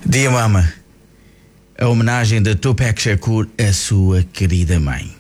Dia Mama, a homenagem de Tupac Shakur à sua querida mãe.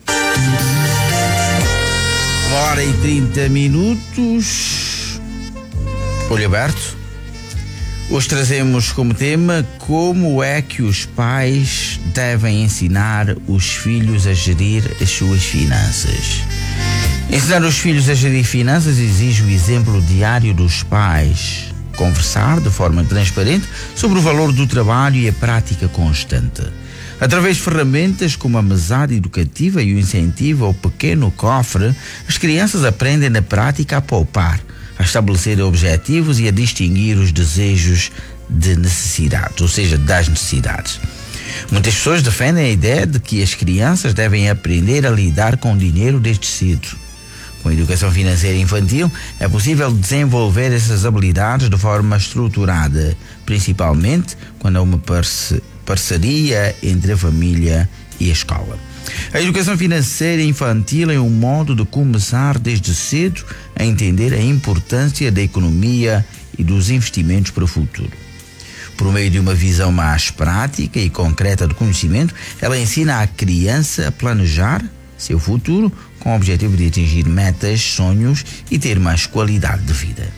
1h30. Olho aberto. Hoje trazemos como tema como é que os pais devem ensinar os filhos a gerir as suas finanças. Ensinar os filhos a gerir finanças exige o exemplo diário dos pais. Conversar de forma transparente sobre o valor do trabalho e a prática constante. Através de ferramentas como a mesada educativa e o incentivo ao pequeno cofre, as crianças aprendem na prática a poupar, a estabelecer objetivos e a distinguir os desejos de necessidades, ou seja, das necessidades. Muitas pessoas defendem a ideia de que as crianças devem aprender a lidar com o dinheiro desde cedo. Com a educação financeira infantil, é possível desenvolver essas habilidades de forma estruturada, principalmente quando há uma parceria entre a família e a escola. A educação financeira infantil é um modo de começar desde cedo a entender a importância da economia e dos investimentos para o futuro. Por meio de uma visão mais prática e concreta do conhecimento, ela ensina a criança a planejar seu futuro com o objetivo de atingir metas, sonhos e ter mais qualidade de vida.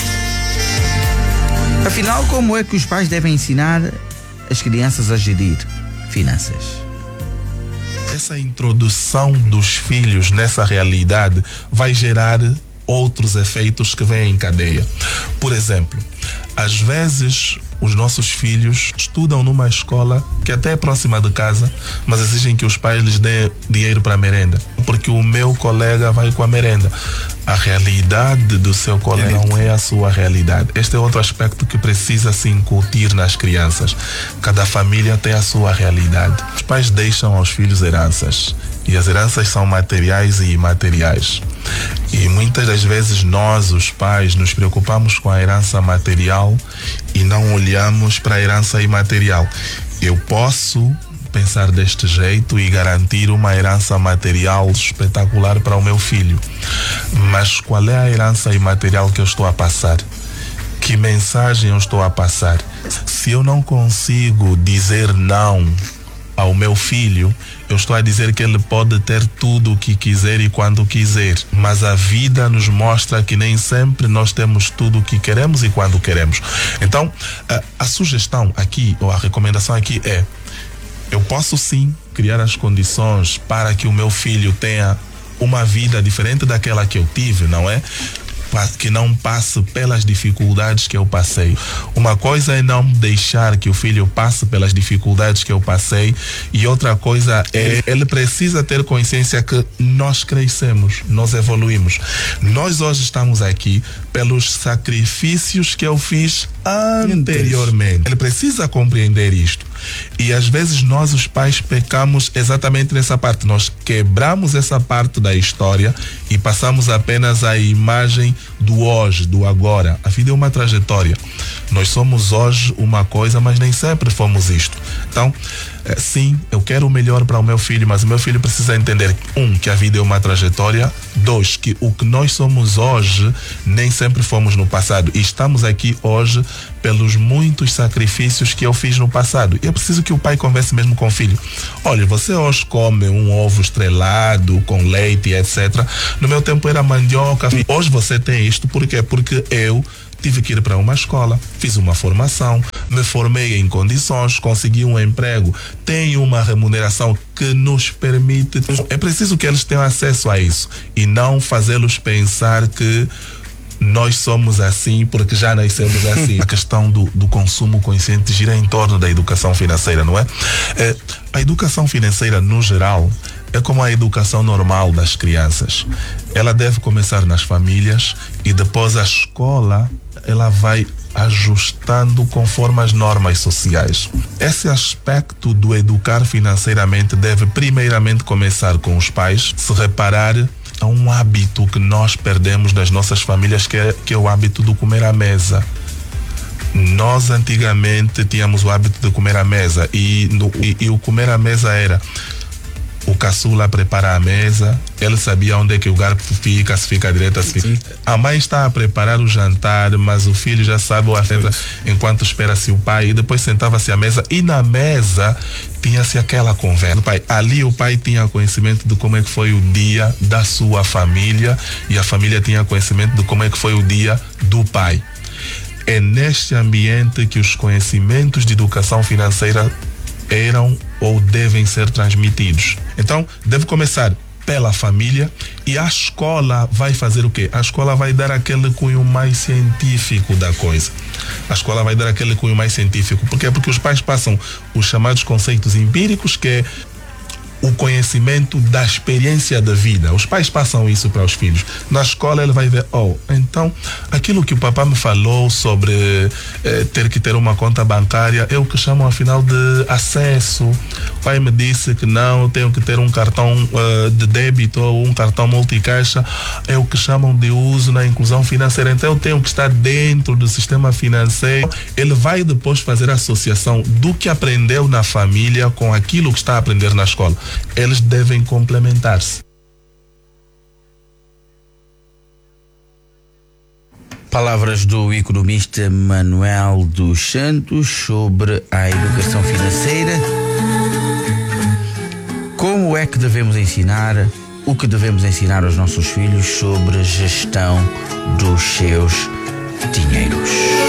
Afinal, como é que os pais devem ensinar as crianças a gerir finanças? Essa introdução dos filhos nessa realidade vai gerar outros efeitos que vêm em cadeia. Por exemplo, às vezes os nossos filhos estudam numa escola que até é próxima de casa, mas exigem que os pais lhes dêem dinheiro para a merenda, porque o meu colega vai com a merenda. A realidade do seu colega não é a sua realidade. Este é outro aspecto que precisa se incutir nas crianças. Cada família tem a sua realidade. Os pais deixam aos filhos heranças, e as heranças são materiais e imateriais. E muitas das vezes nós, os pais, nos preocupamos com a herança material e não olhamos para a herança imaterial. Eu posso pensar deste jeito e garantir uma herança material espetacular para o meu filho, mas qual é a herança imaterial que eu estou a passar? Que mensagem eu estou a passar? Se eu não consigo dizer não ao meu filho, eu estou a dizer que ele pode ter tudo o que quiser e quando quiser, mas a vida nos mostra que nem sempre nós temos tudo o que queremos e quando queremos. Então, a sugestão aqui, ou a recomendação aqui é: eu posso sim criar as condições para que o meu filho tenha uma vida diferente daquela que eu tive, não é? Que não passe pelas dificuldades que eu passei. Uma coisa é não deixar que o filho passe pelas dificuldades que eu passei, e outra coisa é ele precisa ter consciência que nós crescemos, nós evoluímos. Nós hoje estamos aqui pelos sacrifícios que eu fiz anteriormente. Ele precisa compreender isto. E às vezes nós, os pais, pecamos exatamente nessa parte. Nós quebramos essa parte da história e passamos apenas a imagem do hoje, do agora. A vida é uma trajetória. Nós somos hoje uma coisa, mas nem sempre fomos isto. Então, sim, eu quero o melhor para o meu filho, mas o meu filho precisa entender, que a vida é uma trajetória, 2, que o que nós somos hoje nem sempre fomos no passado, e estamos aqui hoje pelos muitos sacrifícios que eu fiz no passado. E é preciso que o pai converse mesmo com o filho. Olha, você hoje come um ovo estrelado com leite, etc. No meu tempo era mandioca. Hoje você tem isto, por quê? Porque eu tive que ir para uma escola, fiz uma formação, me formei em condições, consegui um emprego, tenho uma remuneração que nos permite. É preciso que eles tenham acesso a isso e não fazê-los pensar que nós somos assim porque já nascemos assim. A questão do consumo consciente gira em torno da educação financeira, não é? A educação financeira, no geral, é como a educação normal das crianças. Ela deve começar nas famílias e depois a escola, ela vai ajustando conforme as normas sociais. Esse aspecto do educar financeiramente deve primeiramente começar com os pais, se reparar a um hábito que nós perdemos das nossas famílias, que é o hábito do comer à mesa. Nós antigamente tínhamos o hábito de comer à mesa e o comer à mesa era: o o caçula prepara a mesa, ele sabia onde é que o garfo fica, se fica direito, se fica. A mãe está a preparar o jantar, mas o filho já sabe o afeta enquanto espera-se o pai, e depois sentava-se à mesa, e na mesa tinha-se aquela conversa. Ali o pai tinha conhecimento de como é que foi o dia da sua família, e a família tinha conhecimento de como é que foi o dia do pai. É neste ambiente que os conhecimentos de educação financeira eram ou devem ser transmitidos. Então, deve começar pela família, e a escola vai fazer o quê? A escola vai dar aquele cunho mais científico da coisa. A escola vai dar aquele cunho mais científico. Por quê? Porque os pais passam os chamados conceitos empíricos, que é o conhecimento da experiência da vida. Os pais passam isso para os filhos. Na escola ele vai ver, então aquilo que o papá me falou sobre ter que ter uma conta bancária é o que chamam afinal de acesso. O pai me disse que não, eu tenho que ter um cartão de débito ou um cartão multicaixa, é o que chamam de uso na inclusão financeira. Então eu tenho que estar dentro do sistema financeiro. Ele vai depois fazer a associação do que aprendeu na família com aquilo que está a aprender na escola. Eles devem complementar-se. Palavras do economista Manuel dos Santos sobre a educação financeira. Como é que devemos ensinar, o que devemos ensinar aos nossos filhos sobre a gestão dos seus dinheiros?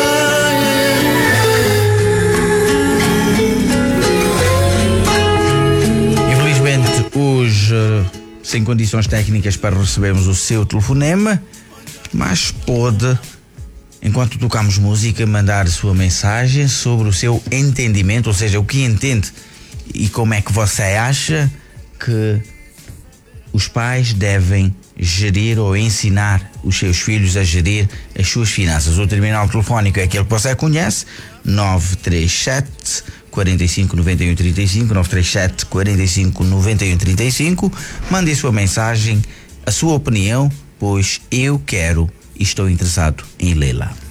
Hoje, sem condições técnicas para recebermos o seu telefonema, mas pode, enquanto tocamos música, mandar sua mensagem sobre o seu entendimento, ou seja, o que entende e como é que você acha que os pais devem gerir ou ensinar os seus filhos a gerir as suas finanças. O terminal telefónico é aquele que você conhece, 937 45 91 35, 937 45 91 35. Mande a sua mensagem, a sua opinião, pois eu quero e estou interessado em lê-la.